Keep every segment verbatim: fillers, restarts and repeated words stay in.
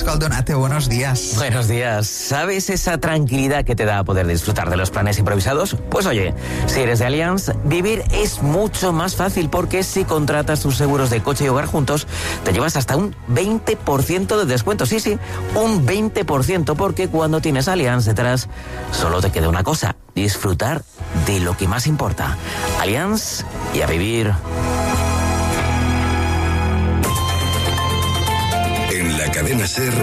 Pascual Donate, buenos días. Buenos días. ¿Sabes esa tranquilidad que te da poder disfrutar de los planes improvisados? Pues oye, si eres de Allianz, vivir es mucho más fácil porque si contratas tus seguros de coche y hogar juntos, te llevas hasta un veinte por ciento de descuento. Sí, sí, un veinte por ciento, porque cuando tienes Allianz detrás, solo te queda una cosa: disfrutar de lo que más importa. Allianz, y a vivir. En la cadena SER,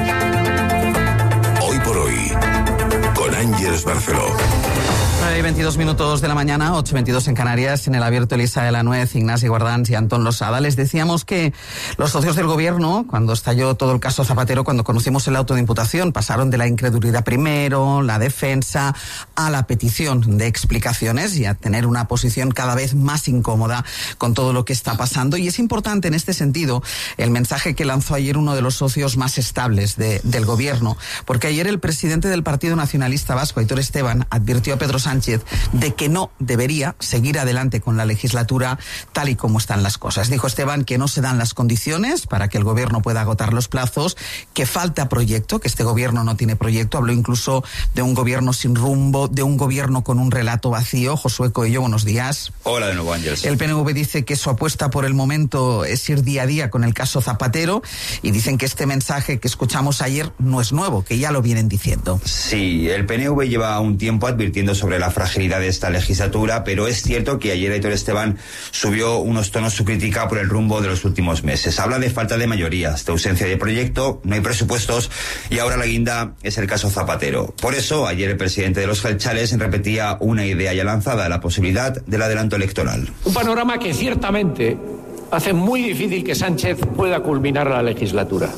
Hoy por Hoy, con Ángeles Barceló. nueve y veintidós minutos de la mañana, ocho y veintidós en Canarias. En el abierto, Elisa de la Nuez, Ignasi Guardans y Antón Losada. Les decíamos que los socios del gobierno, cuando estalló todo el caso Zapatero, cuando conocimos el auto de imputación, pasaron de la incredulidad primero, la defensa, a la petición de explicaciones y a tener una posición cada vez más incómoda con todo lo que está pasando. Y es importante en este sentido el mensaje que lanzó ayer uno de los socios más estables de, del gobierno, porque ayer el presidente del Partido Nacionalista Vasco, Aitor Esteban, advirtió a Pedro Sánchez de que no debería seguir adelante con la legislatura tal y como están las cosas. Dijo Esteban que no se dan las condiciones para que el gobierno pueda agotar los plazos, que falta proyecto, que este gobierno no tiene proyecto. Habló incluso de un gobierno sin rumbo, de un gobierno con un relato vacío. Josué Coello, buenos días. Hola de nuevo, Ángeles. El P N V dice que su apuesta por el momento es ir día a día con el caso Zapatero y dicen que este mensaje que escuchamos ayer no es nuevo, que ya lo vienen diciendo. Sí, el P N V lleva un tiempo advirtiendo sobre la fragilidad de esta legislatura, pero es cierto que ayer Aitor Esteban subió unos tonos su crítica por el rumbo de los últimos meses. Habla de falta de mayorías, de ausencia de proyecto, no hay presupuestos y ahora la guinda es el caso Zapatero. Por eso, ayer el presidente de los Jeltzales repetía una idea ya lanzada, la posibilidad del adelanto electoral. Un panorama que ciertamente hace muy difícil que Sánchez pueda culminar la legislatura.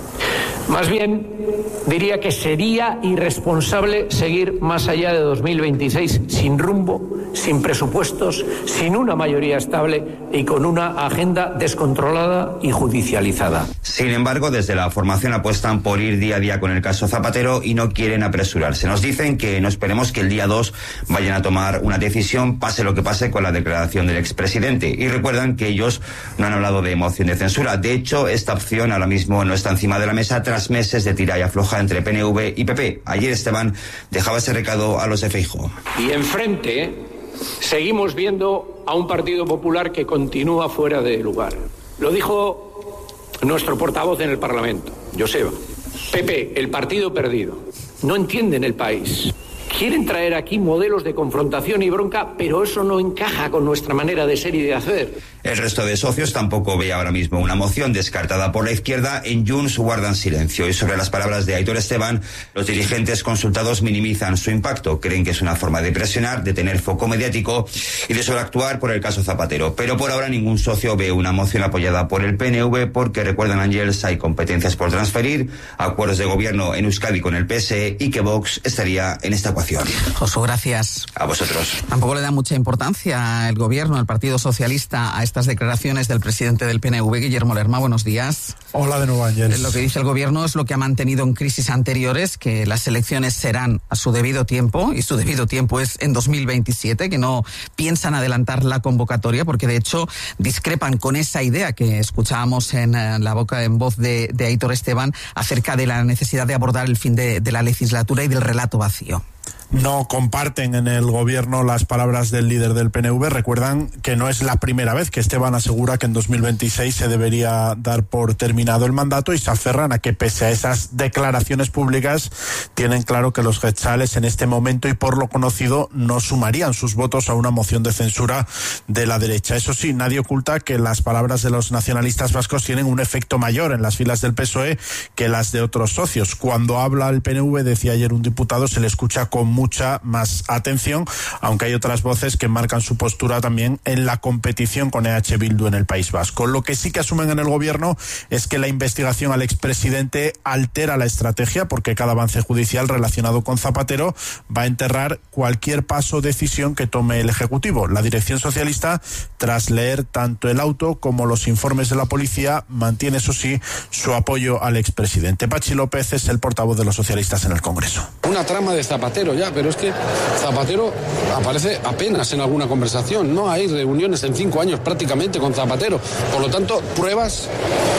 Más bien, diría que sería irresponsable seguir más allá de dos mil veintiséis sin rumbo, sin presupuestos, sin una mayoría estable y con una agenda descontrolada y judicializada. Sin embargo, desde la formación apuestan por ir día a día con el caso Zapatero y no quieren apresurarse. Nos dicen que no esperemos que el día dos vayan a tomar una decisión, pase lo que pase con la declaración del expresidente. Y recuerdan que ellos no han hablado de moción de censura. De hecho, esta opción ahora mismo no está encima de la mesa tras meses de tira y afloja entre P N V y P P. Ayer Esteban dejaba ese recado a los de Feijóo. Y enfrente seguimos viendo a un Partido Popular que continúa fuera de lugar. Lo dijo nuestro portavoz en el Parlamento, Joseba. P P, el partido perdido. No entienden el país. Quieren traer aquí modelos de confrontación y bronca, pero eso no encaja con nuestra manera de ser y de hacer. El resto de socios tampoco ve ahora mismo una moción descartada por la izquierda. En Junts guardan silencio. Y sobre las palabras de Aitor Esteban, los dirigentes consultados minimizan su impacto. Creen que es una forma de presionar, de tener foco mediático y de sobreactuar por el caso Zapatero. Pero por ahora ningún socio ve una moción apoyada por el P N V porque, recuerdan, Ángeles, hay competencias por transferir, acuerdos de gobierno en Euskadi con el P S E y que Vox estaría en esta ecuación. Josu, gracias. A vosotros. Tampoco le da mucha importancia el gobierno, el Partido Socialista, a estas declaraciones del presidente del P N V, Guillermo Lerma. Buenos días. Hola de nuevo, Ángeles. Lo que dice el gobierno es lo que ha mantenido en crisis anteriores, que las elecciones serán a su debido tiempo, y su debido tiempo es en dos mil veintisiete, que no piensan adelantar la convocatoria, porque de hecho discrepan con esa idea que escuchábamos en la boca en voz de, de Aitor Esteban acerca de la necesidad de abordar el fin de, de la legislatura y del relato vacío. No comparten en el gobierno las palabras del líder del P N V. Recuerdan que no es la primera vez que Esteban asegura que en dos mil veintiséis se debería dar por terminado el mandato y se aferran a que, pese a esas declaraciones públicas, tienen claro que los Jeltzales en este momento y por lo conocido no sumarían sus votos a una moción de censura de la derecha. Eso sí, nadie oculta que las palabras de los nacionalistas vascos tienen un efecto mayor en las filas del P S O E que las de otros socios. Cuando habla el P N V, decía ayer un diputado, se le escucha con mucha más atención, aunque hay otras voces que marcan su postura también en la competición con E H Bildu en el País Vasco. Lo que sí que asumen en el gobierno es que la investigación al expresidente altera la estrategia, porque cada avance judicial relacionado con Zapatero va a enterrar cualquier paso o decisión que tome el Ejecutivo. La dirección socialista, tras leer tanto el auto como los informes de la policía, mantiene, eso sí, su apoyo al expresidente. Pachi López es el portavoz de los socialistas en el Congreso. Una trama de Zapatero ya, pero es que Zapatero aparece apenas en alguna conversación. No hay reuniones en cinco años prácticamente con Zapatero. Por lo tanto, pruebas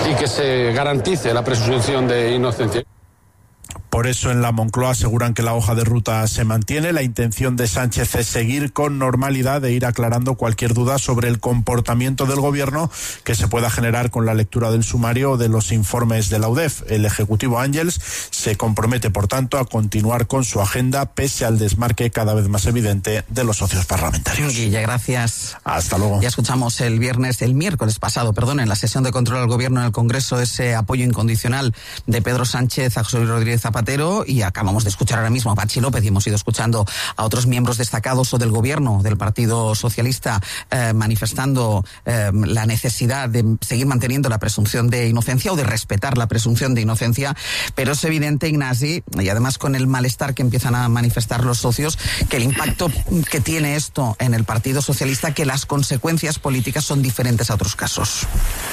y que se garantice la presunción de inocencia. Por eso en la Moncloa aseguran que la hoja de ruta se mantiene. La intención de Sánchez es seguir con normalidad e ir aclarando cualquier duda sobre el comportamiento del gobierno que se pueda generar con la lectura del sumario o de los informes de la U D E F. El Ejecutivo Ángels se compromete, por tanto, a continuar con su agenda pese al desmarque cada vez más evidente de los socios parlamentarios. Guille, gracias. Hasta luego. Ya escuchamos el viernes, el miércoles pasado, perdón, en la sesión de control al gobierno en el Congreso, ese apoyo incondicional de Pedro Sánchez a José Luis Rodríguez Zapatero. Y acabamos de escuchar ahora mismo a Patxi López y hemos ido escuchando a otros miembros destacados o del gobierno del Partido Socialista eh, manifestando eh, la necesidad de seguir manteniendo la presunción de inocencia o de respetar la presunción de inocencia, pero es evidente, Ignasi, y además con el malestar que empiezan a manifestar los socios, que el impacto que tiene esto en el Partido Socialista, que las consecuencias políticas son diferentes a otros casos.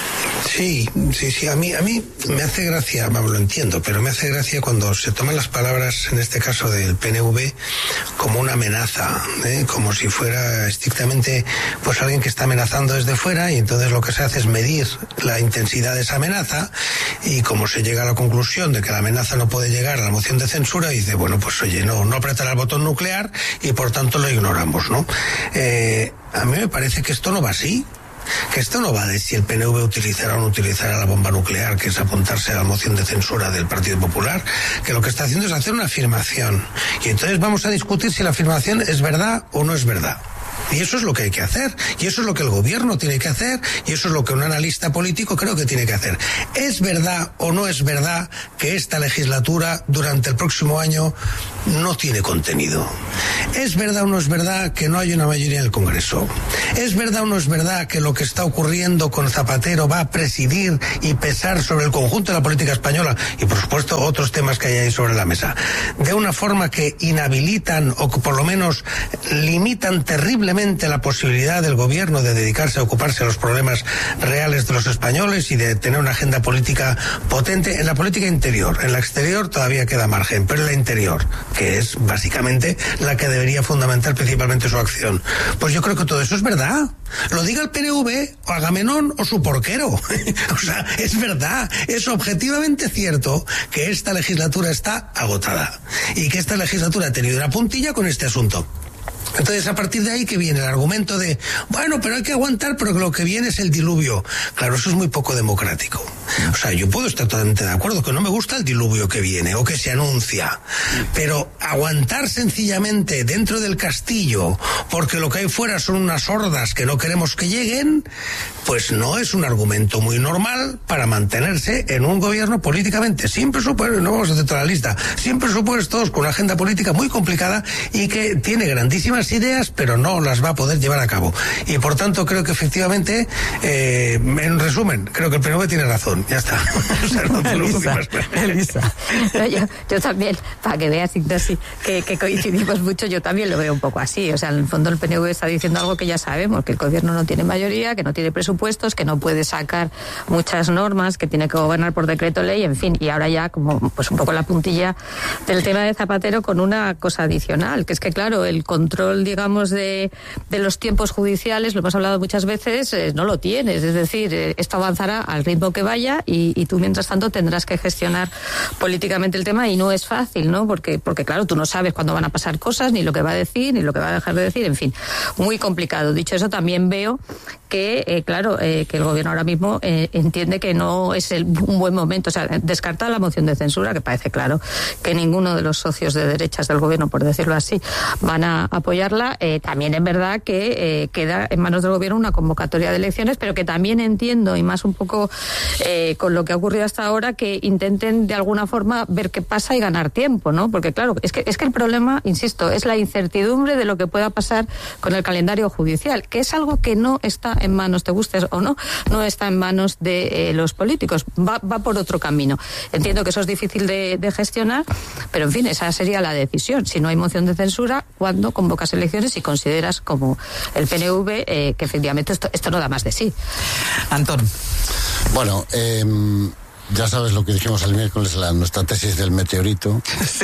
Sí, sí, sí, a mí, a mí me hace gracia, vamos, lo entiendo, pero me hace gracia cuando se toman las palabras, en este caso del P N V, como una amenaza, ¿eh? Como si fuera estrictamente pues alguien que está amenazando desde fuera, y entonces lo que se hace es medir la intensidad de esa amenaza, y como se llega a la conclusión de que la amenaza no puede llegar a la moción de censura, dice, bueno, pues oye, no, no apretará el botón nuclear y por tanto lo ignoramos, ¿no? Eh, a mí me parece que esto no va así. Que esto no va de si el P N V utilizará o no utilizará la bomba nuclear, que es apuntarse a la moción de censura del Partido Popular, que lo que está haciendo es hacer una afirmación. Y entonces vamos a discutir si la afirmación es verdad o no es verdad. Y eso es lo que hay que hacer, y eso es lo que el gobierno tiene que hacer, y eso es lo que un analista político creo que tiene que hacer. ¿Es verdad o no es verdad que esta legislatura durante el próximo año no tiene contenido? ¿Es verdad o no es verdad que no hay una mayoría en el Congreso? ¿Es verdad o no es verdad que lo que está ocurriendo con Zapatero va a presidir y pesar sobre el conjunto de la política española, y por supuesto otros temas que hay ahí sobre la mesa, de una forma que inhabilitan o que por lo menos limitan terriblemente la posibilidad del gobierno de dedicarse a ocuparse de los problemas reales de los españoles y de tener una agenda política potente en la política interior? En la exterior todavía queda margen, pero en la interior, que es básicamente la que debería fundamentar principalmente su acción, pues yo creo que todo eso es verdad. Lo diga el P N V o Agamenón o su porquero. O sea, es verdad, es objetivamente cierto que esta legislatura está agotada y que esta legislatura ha tenido una puntilla con este asunto. Entonces, a partir de ahí que viene el argumento de, bueno, pero hay que aguantar, pero lo que viene es el diluvio. Claro, eso es muy poco democrático. O sea, yo puedo estar totalmente de acuerdo que no me gusta el diluvio que viene o que se anuncia, pero aguantar sencillamente dentro del castillo porque lo que hay fuera son unas hordas que no queremos que lleguen, pues no es un argumento muy normal para mantenerse en un gobierno políticamente sin presupuestos, no vamos a hacer toda la lista, sin presupuestos, con una agenda política muy complicada y que tiene grandísimas ideas, pero no las va a poder llevar a cabo. Y por tanto creo que efectivamente, eh, en resumen, creo que el P N V tiene razón. Ya está. O sea, no tengo Elisa, más. Elisa. No, yo, yo también, para que veas, Ignasi, que, que coincidimos mucho, yo también lo veo un poco así. O sea, en el fondo el P N V está diciendo algo que ya sabemos, que el gobierno no tiene mayoría, que no tiene presupuestos, que no puede sacar muchas normas, que tiene que gobernar por decreto ley, en fin. Y ahora ya, como pues un poco la puntilla del tema de Zapatero, con una cosa adicional, que es que, claro, el control, digamos, de, de los tiempos judiciales, lo hemos hablado muchas veces, eh, no lo tienes. Es decir, eh, esto avanzará al ritmo que vaya y, y tú, mientras tanto, tendrás que gestionar políticamente el tema y no es fácil, ¿no? Porque, porque claro, tú no sabes cuándo van a pasar cosas, ni lo que va a decir, ni lo que va a dejar de decir, en fin, muy complicado. Dicho eso, también veo que, eh, claro, eh, que el gobierno ahora mismo eh, entiende que no es el, un buen momento. O sea, descarta la moción de censura, que parece claro que ninguno de los socios de derechas del gobierno, por decirlo así, van a apoyarla. Eh, también es verdad que eh, queda en manos del gobierno una convocatoria de elecciones, pero que también entiendo, y más un poco eh, con lo que ha ocurrido hasta ahora, que intenten de alguna forma ver qué pasa y ganar tiempo, ¿no? Porque claro, es que, es que el problema, insisto, es la incertidumbre de lo que pueda pasar con el calendario judicial, que es algo que no está en manos, te gustes o no, no está en manos de eh, los políticos, va, va por otro camino. Entiendo que eso es difícil de, de gestionar, pero en fin, esa sería la decisión. Si no hay moción de censura, ¿cuándo convocas elecciones y consideras, como el P N V, eh, que efectivamente esto, esto no da más de sí? Antón. Bueno, eh, ya sabes lo que dijimos el miércoles, la, nuestra tesis del meteorito. Sí.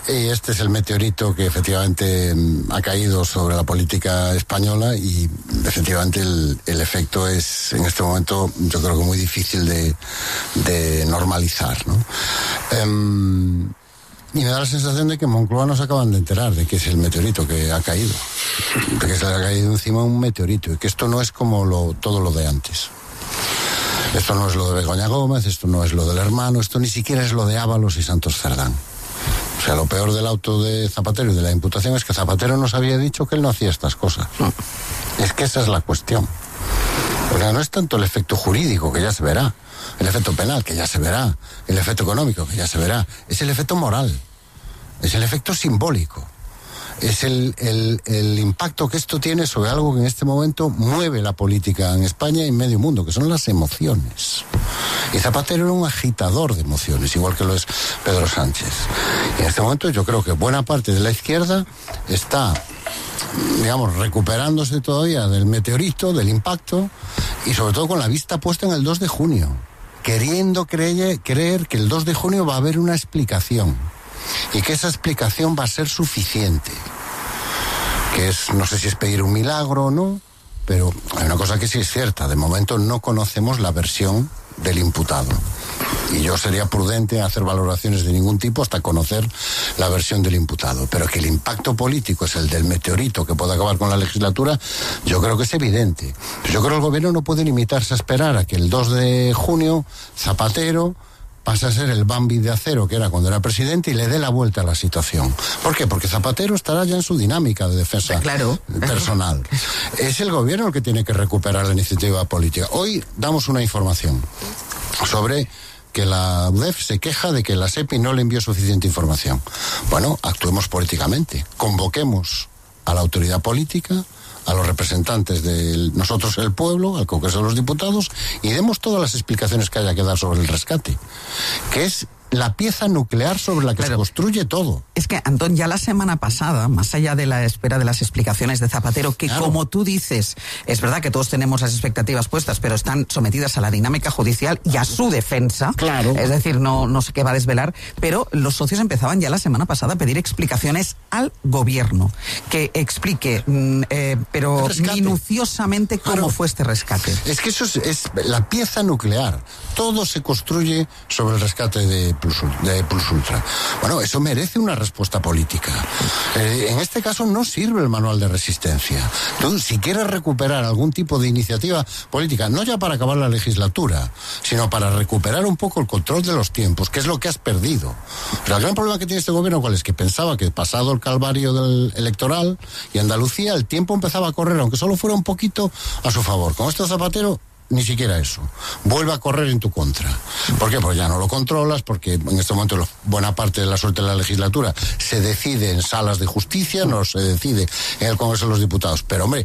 Y este es el meteorito que efectivamente ha caído sobre la política española y efectivamente el, el efecto es en este momento yo creo que muy difícil de, de normalizar, ¿no? Um, y me da la sensación de que en Moncloa no se acaban de enterar de que es el meteorito que ha caído, de que se le ha caído encima un meteorito y que esto no es como lo, todo lo de antes. Esto no es lo de Begoña Gómez, esto no es lo del hermano, esto ni siquiera es lo de Ábalos y Santos Cerdán. O sea, lo peor del auto de Zapatero y de la imputación es que Zapatero nos había dicho que él no hacía estas cosas. No. Es que esa es la cuestión. O sea, no es tanto el efecto jurídico, que ya se verá, el efecto penal, que ya se verá, el efecto económico, que ya se verá, es el efecto moral, es el efecto simbólico. Es el, el, el impacto que esto tiene sobre algo que en este momento mueve la política en España y en medio mundo, que son las emociones. Y Zapatero era un agitador de emociones, igual que lo es Pedro Sánchez. Y en este momento yo creo que buena parte de la izquierda está, digamos, recuperándose todavía del meteorito, del impacto, y sobre todo con la vista puesta en el dos de junio, queriendo creer, creer que el dos de junio va a haber una explicación. Y que esa explicación va a ser suficiente. Que es, no sé si es pedir un milagro o no, pero hay una cosa que sí es cierta. De momento no conocemos la versión del imputado. Y yo sería prudente en hacer valoraciones de ningún tipo hasta conocer la versión del imputado. Pero que el impacto político es el del meteorito que puede acabar con la legislatura, yo creo que es evidente. Yo creo que el gobierno no puede limitarse a esperar a que el dos de junio Zapatero pasa a ser el Bambi de acero que era cuando era presidente y le dé la vuelta a la situación. ¿Por qué? Porque Zapatero estará ya en su dinámica de defensa claro. personal. Es el gobierno el que tiene que recuperar la iniciativa política. Hoy damos una información sobre que la U D E F se queja de que la SEPI no le envió suficiente información. Bueno, actuemos políticamente, convoquemos a la autoridad política, a los representantes de nosotros el pueblo, al Congreso de los Diputados, y demos todas las explicaciones que haya que dar sobre el rescate, que es la pieza nuclear sobre la que claro. se construye todo. Es que, Antón, ya la semana pasada, más allá de la espera de las explicaciones de Zapatero, que claro. como tú dices, es verdad que todos tenemos las expectativas puestas, pero están sometidas a la dinámica judicial y a su defensa. Claro. Es decir, no, no sé qué va a desvelar, pero los socios empezaban ya la semana pasada a pedir explicaciones al gobierno, que explique, mm, eh, pero minuciosamente cómo claro. fue este rescate. Es que eso es, es la pieza nuclear. Todo se construye sobre el rescate de Plus, de Plus Ultra. Bueno, eso merece una respuesta política. Eh, en este caso no sirve el manual de resistencia. Tú, si quieres recuperar algún tipo de iniciativa política, no ya para acabar la legislatura, sino para recuperar un poco el control de los tiempos, que es lo que has perdido. O sea, el gran problema que tiene este gobierno, ¿cuál es? Que pensaba que pasado el calvario del electoral y Andalucía, el tiempo empezaba a correr, aunque solo fuera un poquito a su favor. Con este Zapatero, ni siquiera eso. Vuelve a correr en tu contra. ¿Por qué? Porque ya no lo controlas, porque en este momento lo, buena parte de la suerte de la legislatura se decide en salas de justicia, no se decide en el Congreso de los Diputados. Pero, hombre,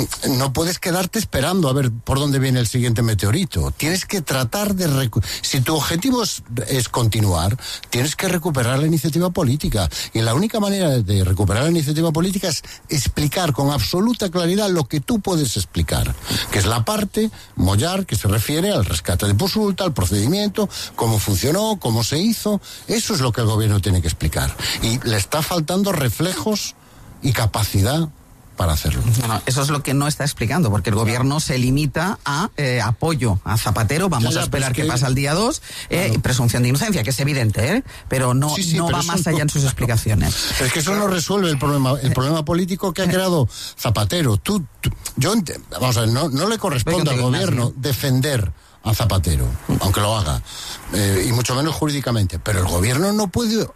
no puedes quedarte esperando a ver por dónde viene el siguiente meteorito. Tienes que tratar de... Recu- si tu objetivo es, es continuar, tienes que recuperar la iniciativa política. Y la única manera de recuperar la iniciativa política es explicar con absoluta claridad lo que tú puedes explicar, que es la parte... Mollar, que se refiere al rescate de Plus Ultra, al procedimiento, cómo funcionó, cómo se hizo. Eso es lo que el gobierno tiene que explicar. Y le está faltando reflejos y capacidad para hacerlo. Bueno, eso es lo que no está explicando, porque el gobierno se limita a eh, apoyo a Zapatero. Vamos ya, ya, a esperar que... qué pasa el día dos. Eh, claro. Presunción de inocencia, que es evidente, ¿eh? Pero no, sí, sí, no pero va más allá no... en sus explicaciones. Pero es que eso no resuelve el problema, el problema político que ha creado Zapatero. Tú, tú yo, vamos a ver, no, no le corresponde al gobierno defender a Zapatero, aunque lo haga, eh, y mucho menos jurídicamente. Pero el gobierno no puede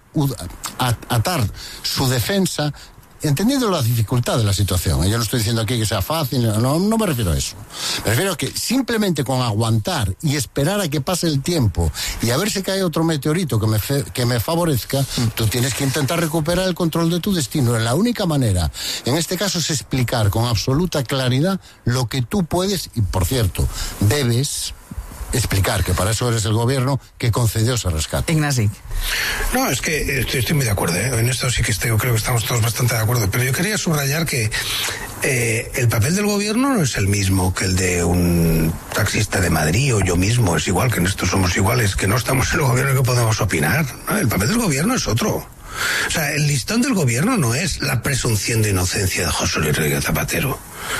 atar su defensa entendiendo la dificultad de la situación. Yo no estoy diciendo aquí que sea fácil, no, no me refiero a eso. Me refiero a que simplemente con aguantar y esperar a que pase el tiempo y a ver si cae otro meteorito que me, fe, que me favorezca, tú tienes que intentar recuperar el control de tu destino. La única manera, en este caso, es explicar con absoluta claridad lo que tú puedes y, por cierto, debes explicar, que para eso eres el gobierno que concedió ese rescate. Ignasi. No, es que estoy, estoy muy de acuerdo, ¿eh? En esto sí que estoy, yo creo que estamos todos bastante de acuerdo, pero yo quería subrayar que eh, el papel del gobierno no es el mismo que el de un taxista de Madrid o yo mismo, es igual, que en esto somos iguales, que no estamos en el gobierno y que podemos opinar, ¿no? El papel del gobierno es otro. O sea, el listón del gobierno no es la presunción de inocencia de José Luis Rodríguez Zapatero.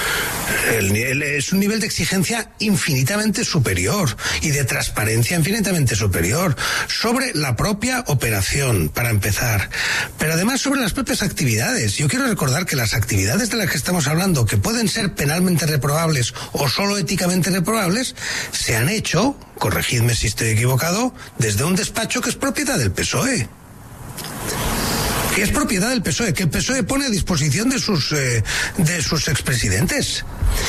El nivel, es un nivel de exigencia infinitamente superior y de transparencia infinitamente superior sobre la propia operación, para empezar, pero además sobre las propias actividades. Yo quiero recordar que las actividades de las que estamos hablando, que pueden ser penalmente reprobables o solo éticamente reprobables, se han hecho, corregidme si estoy equivocado, desde un despacho que es propiedad del P S O E. Que es propiedad del P S O E, que el P S O E pone a disposición de sus eh, de sus expresidentes.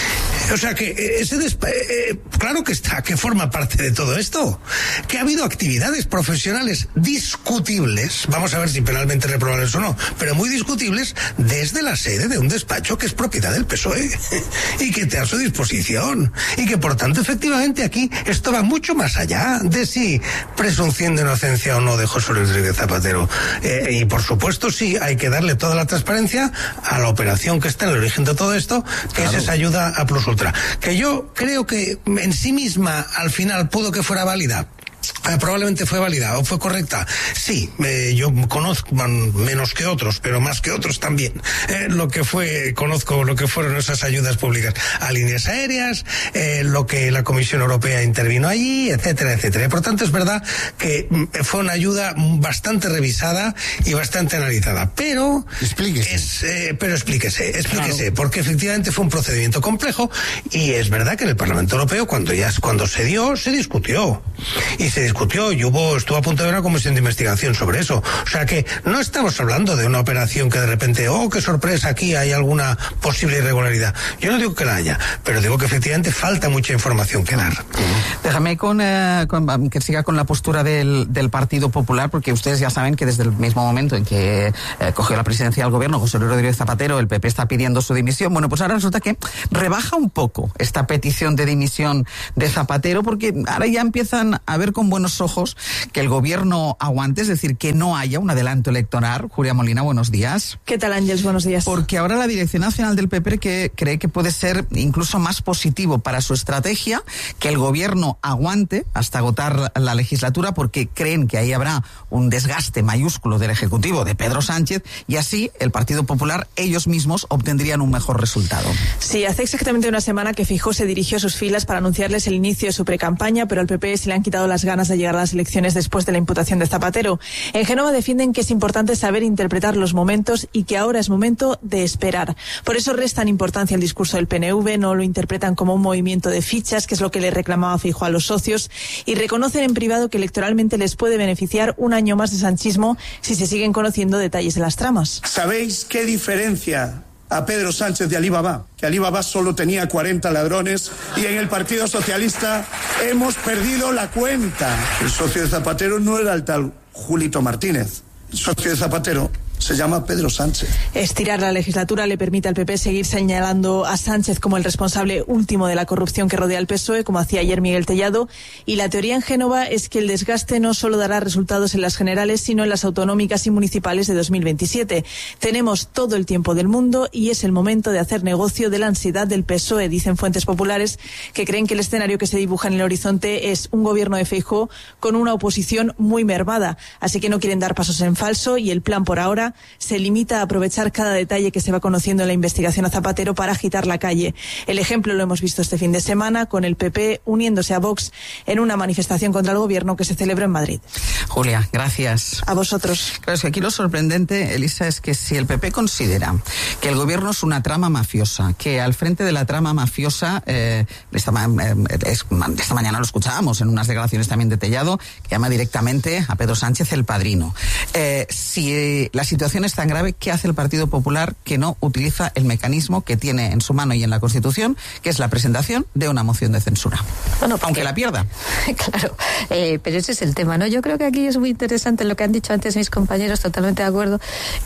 O sea que ese desp- eh, claro que está, que forma parte de todo esto. Que ha habido actividades profesionales discutibles, vamos a ver si penalmente reprobables o no, pero muy discutibles desde la sede de un despacho que es propiedad del P S O E y que te a su disposición. Y que por tanto efectivamente aquí esto va mucho más allá de si presunción de inocencia o no de José Luis Rodríguez Zapatero. Eh, y por supuesto sí, hay que darle toda la transparencia a la operación que está en el origen de todo esto, que claro. Es esa ayuda a plus ultra, que yo creo que en sí misma al final pudo que fuera válida. Eh, probablemente fue válida o fue correcta. Sí, eh, yo conozco menos que otros, pero más que otros también. Eh, lo que fue, conozco lo que fueron esas ayudas públicas a líneas aéreas, eh, lo que la Comisión Europea intervino allí, etcétera, etcétera. Y por tanto es verdad que fue una ayuda bastante revisada y bastante analizada. Pero explíquese. Es, eh, pero explíquese, explíquese, claro. Porque efectivamente fue un procedimiento complejo y es verdad que en el Parlamento Europeo cuando ya cuando se dio se discutió y se discutió y hubo, estuvo a punto de una comisión de investigación sobre eso. O sea que no estamos hablando de una operación que de repente, oh, qué sorpresa, aquí hay alguna posible irregularidad. Yo no digo que la haya, pero digo que efectivamente falta mucha información que dar. Déjame con, eh, con que siga con la postura del, del Partido Popular, porque ustedes ya saben que desde el mismo momento en que eh, cogió la presidencia del gobierno José Luis Rodríguez Zapatero, el P P está pidiendo su dimisión. Bueno, pues ahora resulta que rebaja un poco esta petición de dimisión de Zapatero, porque ahora ya empiezan a ver con buenos ojos que el gobierno aguante, es decir, que no haya un adelanto electoral. Julia Molina, buenos días. ¿Qué tal, Ángeles? Buenos días. Porque ahora la Dirección Nacional del P P que cree que puede ser incluso más positivo para su estrategia que el gobierno aguante hasta agotar la legislatura, porque creen que ahí habrá un desgaste mayúsculo del Ejecutivo de Pedro Sánchez y así el Partido Popular, ellos mismos, obtendrían un mejor resultado. Sí, hace exactamente una semana que Feijóo se dirigió a sus filas para anunciarles el inicio de su precampaña, pero al P P se le han quitado las ganas de llegar a las elecciones después de la imputación de Zapatero. En Génova defienden que es importante saber interpretar los momentos y que ahora es momento de esperar. Por eso restan importancia al discurso del P N V, no lo interpretan como un movimiento de fichas, que es lo que le reclamaba Feijóo a los socios, y reconocen en privado que electoralmente les puede beneficiar un año más de sanchismo si se siguen conociendo detalles de las tramas. ¿Sabéis qué diferencia a Pedro Sánchez de Alibaba? Que Alibaba solo tenía cuarenta ladrones y en el Partido Socialista hemos perdido la cuenta. El socio de Zapatero no era el tal Julito Martínez. El socio de Zapatero se llama Pedro Sánchez. Estirar la legislatura le permite al P P seguir señalando a Sánchez como el responsable último de la corrupción que rodea al P S O E, como hacía ayer Miguel Tellado. Y la teoría en Génova es que el desgaste no solo dará resultados en las generales, sino en las autonómicas y municipales de dos mil veintisiete. Tenemos todo el tiempo del mundo y es el momento de hacer negocio de la ansiedad del P S O E, dicen fuentes populares que creen que el escenario que se dibuja en el horizonte es un gobierno de Feijóo con una oposición muy mermada. Así que no quieren dar pasos en falso y el plan por ahora se limita a aprovechar cada detalle que se va conociendo en la investigación a Zapatero para agitar la calle. El ejemplo lo hemos visto este fin de semana con el P P uniéndose a Vox en una manifestación contra el gobierno que se celebró en Madrid. Julia, gracias. A vosotros. Claro, es que aquí lo sorprendente, Elisa, es que si el P P considera que el gobierno es una trama mafiosa, que al frente de la trama mafiosa, eh, esta, eh, es, esta mañana lo escuchábamos en unas declaraciones también de Tellado, que llama directamente a Pedro Sánchez el padrino. Eh, si la situación es tan grave, ¿qué hace el Partido Popular que no utiliza el mecanismo que tiene en su mano y en la Constitución, que es la presentación de una moción de censura? Bueno, aunque que... la pierda. Claro, eh, pero ese es el tema, ¿no? Yo creo que aquí es muy interesante lo que han dicho antes mis compañeros, totalmente de acuerdo,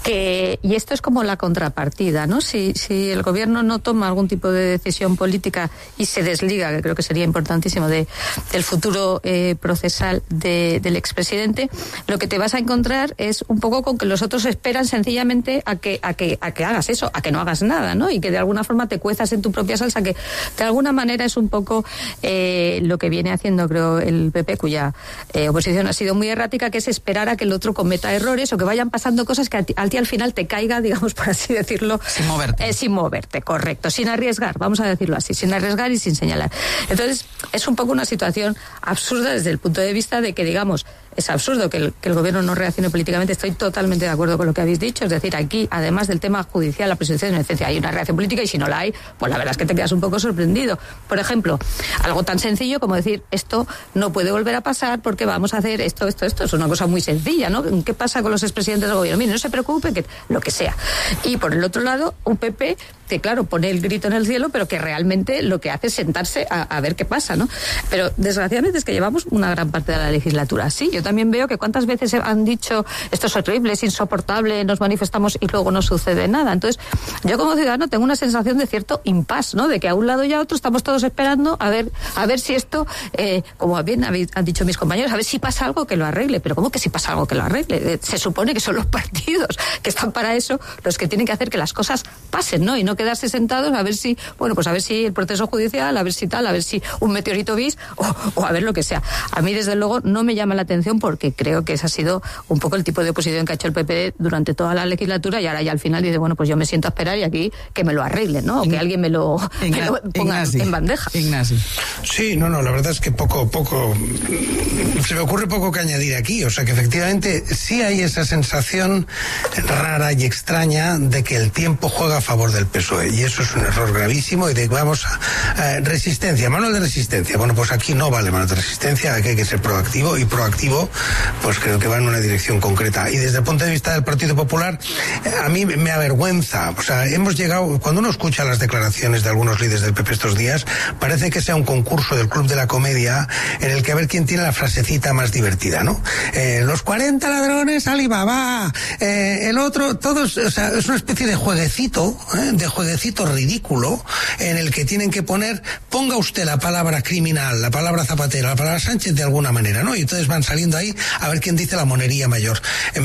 que y esto es como la contrapartida, ¿no? Si, si el gobierno no toma algún tipo de decisión política y se desliga, que creo que sería importantísimo, de, del futuro eh, procesal de, del expresidente, lo que te vas a encontrar es un poco con que los otros esperan sencillamente a que, a que, a que hagas eso, a que no hagas nada, ¿no? Y que de alguna forma te cuezas en tu propia salsa, que de alguna manera es un poco eh, lo que viene haciendo, creo, el P P, cuya eh, oposición ha sido muy errática que es esperar a que el otro cometa errores o que vayan pasando cosas que a ti, a ti al final te caiga, digamos, por así decirlo. Sin moverte. Eh, sin moverte, correcto. Sin arriesgar, vamos a decirlo así, sin arriesgar y sin señalar. Entonces, es un poco una situación absurda desde el punto de vista de que, digamos, es absurdo que el, que el gobierno no reaccione políticamente. Estoy totalmente de acuerdo con lo que habéis dicho. Es decir, aquí, además del tema judicial, la presunción de inocencia, hay una reacción política y si no la hay, pues la verdad es que te quedas un poco sorprendido. Por ejemplo, algo tan sencillo como decir, esto no puede volver a pasar porque vamos a hacer esto, esto, esto. Es una cosa muy sencilla, ¿no? ¿Qué pasa con los expresidentes del gobierno? Mire, no se preocupe, que lo que sea. Y por el otro lado, un P P que, claro, pone el grito en el cielo, pero que realmente lo que hace es sentarse a, a ver qué pasa, ¿no? Pero desgraciadamente es que llevamos una gran parte de la legislatura. Sí, yo también veo que cuántas veces han dicho esto es horrible, es insoportable, nos manifestamos y luego no sucede nada. Entonces, yo como ciudadano tengo una sensación de cierto impasse, ¿no? De que a un lado y a otro estamos todos esperando a ver a ver si esto, eh, como bien han dicho mis compañeros, a ver si pasa algo que lo arregle. Pero ¿cómo que si pasa algo que lo arregle? Eh, se supone que son los partidos que están para eso los que tienen que hacer que las cosas pasen, ¿no? Y no quedarse sentados a ver si, bueno, pues a ver si el proceso judicial, a ver si tal, a ver si un meteorito bis o, o a ver lo que sea. A mí, desde luego, no me llama la atención porque creo que ese ha sido un poco el tipo de oposición que ha hecho el P P durante toda la legislatura y ahora ya al final dice, bueno, pues yo me siento a esperar y aquí que me lo arreglen, ¿no? O que alguien me lo, me lo ponga Ignasi, en bandeja. Ignasi. Sí, no, no, la verdad es que poco, poco, se me ocurre poco que añadir aquí. O sea que efectivamente sí hay esa sensación rara y extraña de que el tiempo juega a favor del P S O E y eso es un error gravísimo y de vamos a, a resistencia, manual de resistencia. Bueno, pues aquí no vale manual de resistencia, aquí hay que ser proactivo y proactivo, pues creo que va en una dirección concreta. Y desde el punto de vista del Partido Popular, a mí me avergüenza. O sea, hemos llegado, cuando uno escucha las declaraciones de algunos líderes del P P estos días, parece que sea un concurso del Club de la Comedia en el que a ver quién tiene la frasecita más divertida, ¿no? Eh, los cuarenta ladrones Alibaba, eh, el otro, todos, o sea, es una especie de jueguecito, ¿eh? de jueguecito ridículo en el que tienen que poner, ponga usted la palabra criminal, la palabra Zapatero, la palabra Sánchez de alguna manera, ¿no? Y entonces van saliendo ahí a ver quién dice la monería mayor. Eh,